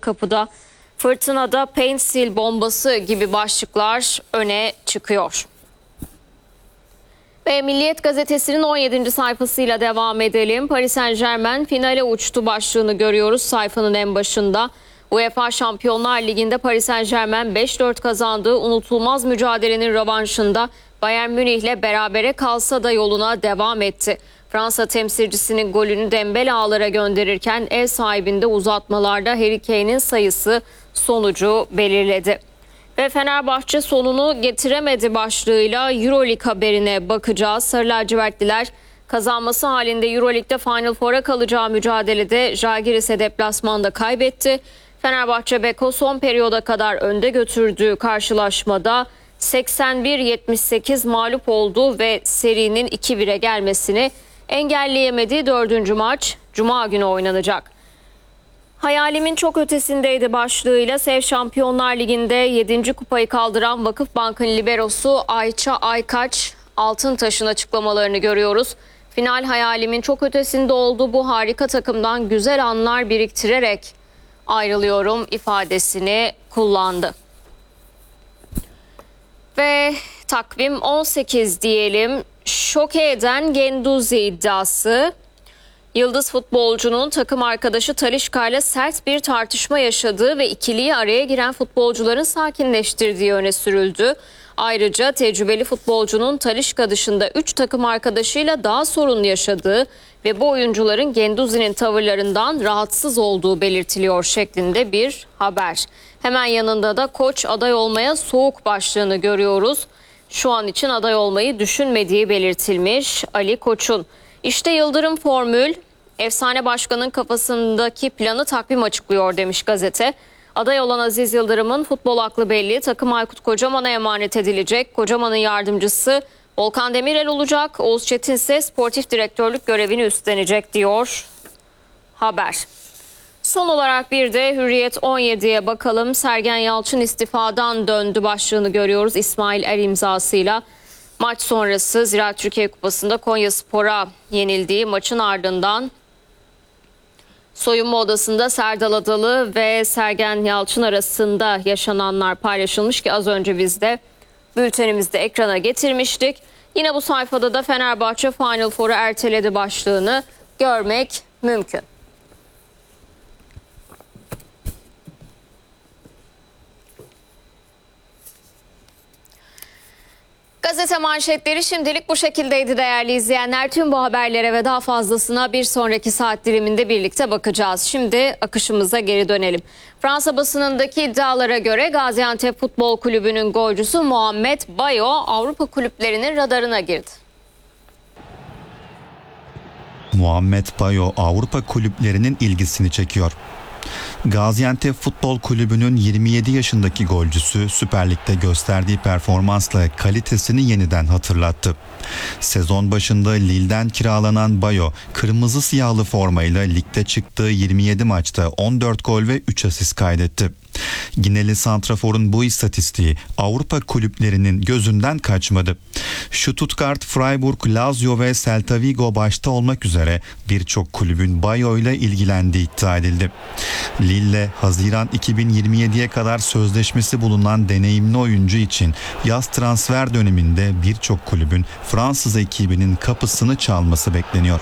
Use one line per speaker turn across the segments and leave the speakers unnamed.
kapıda. Fırtınada pensil bombası gibi başlıklar öne çıkıyor. Ve Milliyet Gazetesi'nin 17. sayfasıyla devam edelim. Paris Saint-Germain finale uçtu başlığını görüyoruz sayfanın en başında. UEFA Şampiyonlar Ligi'nde Paris Saint-Germain 5-4 kazandığı unutulmaz mücadelenin rövanşında Bayern Münih'le berabere kalsa da yoluna devam etti. Fransa temsilcisinin golünü Dembele ağlara gönderirken ev sahibinde uzatmalarda Harry Kane'in sayısı sonucu belirledi. Ve Fenerbahçe sonunu getiremedi başlığıyla Euroleague haberine bakacağız. Sarı lacivertliler kazanması halinde Euroleague'de Final Four'a kalacağı mücadelede Žalgiris'e deplasmanda kaybetti. Fenerbahçe Beko son periyoda kadar önde götürdüğü karşılaşmada 81-78 mağlup oldu ve serinin 2-1'e gelmesini engelleyemedi. 4. maç Cuma günü oynanacak. Hayalimin çok ötesindeydi başlığıyla Sev Şampiyonlar Ligi'nde 7. kupayı kaldıran Vakıfbank'ın liberosu Ayça Aykaç Altıntaş'ın açıklamalarını görüyoruz. Final hayalimin çok ötesinde oldu. Bu harika takımdan güzel anlar biriktirerek ayrılıyorum ifadesini kullandı. Ve takvim 18 diyelim. Şoke eden Guendouzi iddiası. Yıldız futbolcunun takım arkadaşı Talisca ile sert bir tartışma yaşadığı ve ikiliyi araya giren futbolcuların sakinleştirdiği öne sürüldü. Ayrıca tecrübeli futbolcunun Talisca dışında 3 takım arkadaşıyla daha sorun yaşadığı ve bu oyuncuların Guendouzi'nin tavırlarından rahatsız olduğu belirtiliyor şeklinde bir haber. Hemen yanında da koç aday olmaya soğuk başlığını görüyoruz. Şu an için aday olmayı düşünmediği belirtilmiş Ali Koç'un. İşte Yıldırım formül, efsane başkanın kafasındaki planı takvim açıklıyor demiş gazete. Aday olan Aziz Yıldırım'ın futbol aklı belli, takım Aykut Kocaman'a emanet edilecek. Kocaman'ın yardımcısı Volkan Demirel olacak. Oğuz Çetin ise sportif direktörlük görevini üstlenecek diyor haber. Son olarak bir de Hürriyet 17'ye bakalım. Sergen Yalçın istifadan döndü başlığını görüyoruz İsmail Er imzasıyla. Maç sonrası Ziraat Türkiye Kupası'nda Konyaspor'a yenildiği maçın ardından soyunma odasında Serdal Adalı ve Sergen Yalçın arasında yaşananlar paylaşılmış ki az önce biz de bültenimizde ekrana getirmiştik. Yine bu sayfada da Fenerbahçe Final Four'u erteledi başlığını görmek mümkün. Gazete manşetleri şimdilik bu şekildeydi değerli izleyenler. Tüm bu haberlere ve daha fazlasına bir sonraki saat diliminde birlikte bakacağız. Şimdi akışımıza geri dönelim. Fransa basınındaki iddialara göre Gaziantep Futbol Kulübü'nün golcüsü Muhammed Bayo Avrupa kulüplerinin radarına girdi.
Muhammed Bayo Avrupa kulüplerinin ilgisini çekiyor. Gaziantep Futbol Kulübü'nün 27 yaşındaki golcüsü Süper Lig'de gösterdiği performansla kalitesini yeniden hatırlattı. Sezon başında Lille'den kiralanan Bayo, kırmızı siyahlı formayla ligde çıktığı 27 maçta 14 gol ve 3 asist kaydetti. Gineli santraforun bu istatistiği Avrupa kulüplerinin gözünden kaçmadı. Stuttgart, Freiburg, Lazio ve Celta Vigo başta olmak üzere birçok kulübün Bayo ile ilgilendiği iddia edildi. Lille, Haziran 2027'ye kadar sözleşmesi bulunan deneyimli oyuncu için yaz transfer döneminde birçok kulübün Fransız ekibinin kapısını çalması bekleniyor.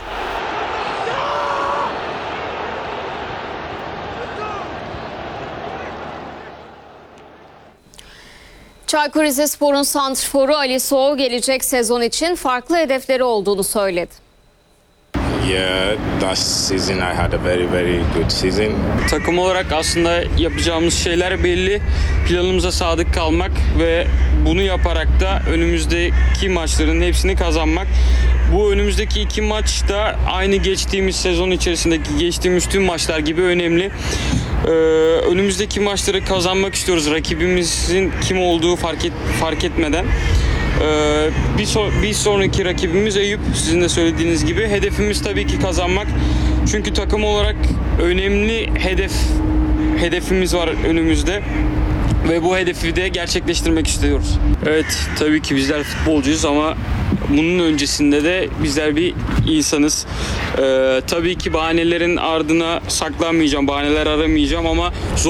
Çaykur Rizespor'un santrforu Ali Soğuk gelecek sezon için farklı hedefleri olduğunu söyledi.
Yeah, last season I had a very good season.
Takım olarak aslında yapacağımız şeyler belli. Planımıza sadık kalmak ve bunu yaparak da önümüzdeki maçların hepsini kazanmak. Bu önümüzdeki 2 maç da aynı geçtiğimiz sezon içerisindeki geçtiğimiz tüm maçlar gibi önemli. Önümüzdeki maçları kazanmak istiyoruz. Rakibimizin kim olduğu fark etmeden. Bir sonraki rakibimiz Eyüp, sizin de söylediğiniz gibi. Hedefimiz tabii ki kazanmak. Çünkü takım olarak önemli hedefimiz var önümüzde. Ve bu hedefi de gerçekleştirmek istiyoruz. Evet, tabii ki bizler futbolcuyuz ama bunun öncesinde de bizler bir insanız. Tabii ki bahanelerin ardına saklanmayacağım, bahaneler aramayacağım ama